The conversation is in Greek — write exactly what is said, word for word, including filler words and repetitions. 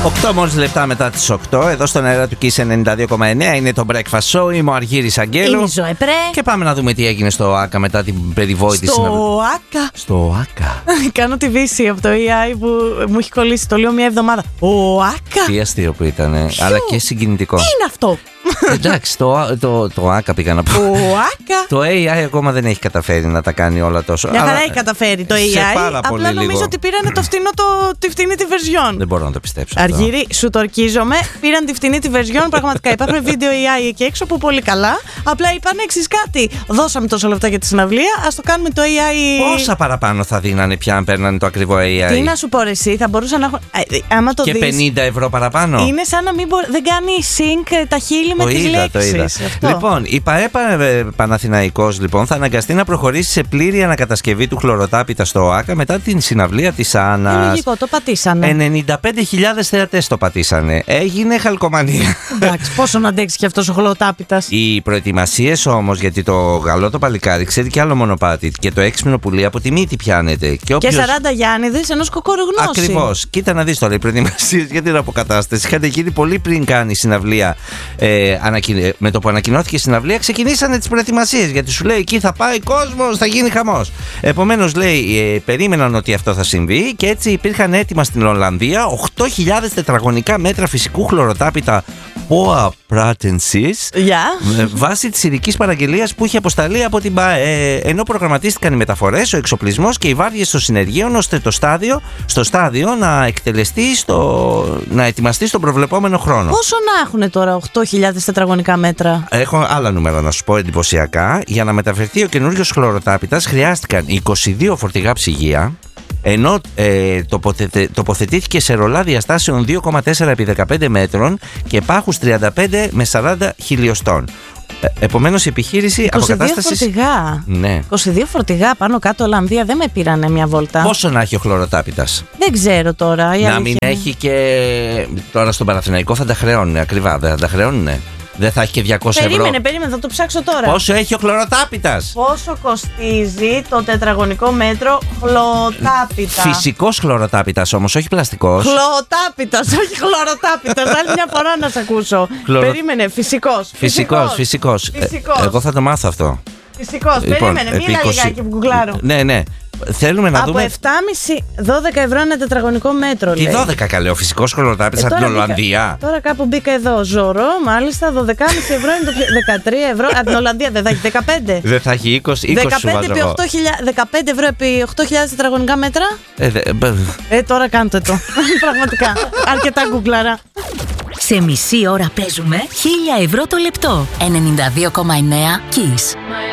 οκτώ μόλις λεπτά μετά τις οκτώ, εδώ στον αέρα του Kiss ενενήντα δύο κόμμα εννέα είναι το Breakfast Show. Είμαι ο Αργύρης Αγγέλου. Είμαι η Ζωεπρέ. Και πάμε να δούμε τι έγινε στο ΆΚΑ μετά την περιβόητη στο συναυλία. ΆΚΑ. Στο ΆΚΑ. Κάνω τη δύση από το έι άι που μου έχει κολλήσει. Το λέω μια εβδομάδα. Ο ΆΚΑ. Τι αστείο που ήταν, αλλά και συγκινητικό. Τι είναι αυτό? Εντάξει, το, το, το ΆΚΑ πήγα να πω. Ο ΆΚΑ. Το έι άι ακόμα δεν έχει καταφέρει να τα κάνει όλα τόσο. Μια χαρά αλλά έχει καταφέρει το έι άι. σε πάρα Απλά πολύ νομίζω λίγο. ότι πήρανε το φτηνό, το, τη φτηνή τη version. Δεν μπορώ να το πιστέψω. αυτό. Αργύρη, σου το ορκίζομαι. Πήραν τη φτηνή τη version. Πραγματικά υπάρχουν βίντεο έι άι εκεί έξω που πολύ καλά. Απλά είπαν εξής κάτι. Δώσαμε τόσα λεπτά για τη συναυλία. Ας το κάνουμε το έι άι. Πόσα παραπάνω θα δίνανε πια αν παίρνανε το ακριβό έι άι? Τι να σου πω, ρε, εσύ, θα μπορούσαν να έχουν. Ε, άμα το Και δεις, πενήντα ευρώ παραπάνω. είναι σαν να μην μπορεί, δεν κάνει sync τα χείλη με Το τις είδα, το είδα. λέξεις. Αυτό. Λοιπόν, η ΠαΕ Παναθηναϊκός λοιπόν θα αναγκαστεί να προχωρήσει σε πλήρη ανακατασκευή του χλωροτάπητα στο ΆΚΑ μετά την συναυλία της Είναι Άννας. λογικό, το πατήσανε. ενενήντα πέντε χιλιάδες θεατές το πατήσανε. Έγινε χαλκομανία. Εντάξει, πόσο να αντέξει και αυτός ο χλωτάπιτας. Οι προετοιμασίες όμως, γιατί το γαλό το παλικάρι ξέρει και άλλο μονοπάτι και το έξυπνο πουλί από τη μύτη πιάνεται. Και, Και όποιος... σαράντα Γιάννηδες ενός κοκορογνώση. Ακριβώς. Κοίτα να δεις τώρα, οι προετοιμασίες για την αποκατάσταση είχαν γίνει πολύ πριν κάνει η συναυλία. Ε, ανακοι... Με το που ανακοινώθηκε η συναυλία, ξεκινήσανε τις προετοιμασίες. Γιατί σου λέει εκεί θα πάει κόσμος, θα γίνει χαμός. Επομένως, λέει, ε, περίμεναν ότι αυτό θα συμβεί και έτσι υπήρχαν έτοιμα στην Ολλανδία οκτώ χιλιάδες τετραγωνικά μέτρα φυσικού χλωροτάπητα Poa Pratensis. Γεια. Με βάση της ειδικής παραγγελίας που είχε αποσταλεί από την ΠαΕ, ενώ προγραμματίστηκαν οι μεταφορές, ο εξοπλισμός και οι βάρδιες των συνεργείων ώστε το στάδιο, στο στάδιο να εκτελεστεί, στο, να ετοιμαστεί στον προβλεπόμενο χρόνο. Πόσο να έχουν τώρα οκτώ χιλιάδες τετραγωνικά μέτρα? Έχω άλλα νούμερα να σου πω εντυπωσιακά. Για να μεταφερθεί ο καινούριος χλωροτάπητας χρειάστηκαν είκοσι δύο φορτηγά ψυγεία, ενώ ε, τοποθε, τοποθετήθηκε σε ρολά διαστάσεων δύο κόμμα τέσσερα επί δεκαπέντε μέτρων και πάχους τριάντα πέντε με σαράντα χιλιοστών. Ε, επομένως η επιχείρηση είκοσι δύο αποκατάστασης... φορτηγά. Ναι. είκοσι δύο φορτηγά πάνω κάτω Ολλανδία, δεν με πήρανε μια βόλτα. Πόσο να έχει ο χλωροτάπητας? Δεν ξέρω τώρα. Η Να αλήθεια μην είναι. έχει και... Τώρα στον Παναθηναϊκό θα τα χρεώνουν ακριβά, δεν θα τα χρεώνουν. Δεν θα έχει και διακόσια Περίμενε, ευρώ. περίμενε, θα το ψάξω τώρα. Πόσο έχει ο χλωροτάπητας? Πόσο κοστίζει το τετραγωνικό μέτρο χλωτάπιτα? Φυσικός χλωροτάπητας όμως, όχι πλαστικός. Χλωτάπιτας, όχι χλωροτάπιτας. Άλλη μια φορά να σε ακούσω. Χλωρο- Περίμενε, φυσικός. Φυσικός, φυσικός. Ε, Φυσικός. εγώ θα το μάθω αυτό. Φυσικός. Λοιπόν, Περίμενε, επί μίλα είκοσι λιγάκι που γκουγκλάρω. Ναι, ναι. Θέλουμε να Από δούμε. επτά κόμμα πέντε δώδεκα ευρώ ένα τετραγωνικό μέτρο. Τι λέει. δώδεκα καλέ, ο φυσικός χλωροτάπητας Ε, από την τώρα μπήκα- Ολλανδία. Τώρα κάπου μπήκα εδώ. Ζωρό, μάλιστα, δώδεκα κόμμα πέντε ευρώ είναι το πιο. δεκατρία ευρώ. Από την Ολλανδία δεν θα έχει δεκαπέντε. Δεν θα έχει είκοσι, είκοσι σου δεκαπέντε, βάζω επί εγώ. οκτώ χιλιάδες δεκαπέντε ευρώ επί οκτώ χιλιάδες τετραγωνικά μέτρα. Ε, δε- μπ- Ε, τώρα κάντε το. Πραγματικά. Αρκετά γκουγκλάρα. Σε μισή ώρα παίζουμε χίλια ευρώ το λεπτό. ενενήντα δύο κόμμα εννέα Kiss.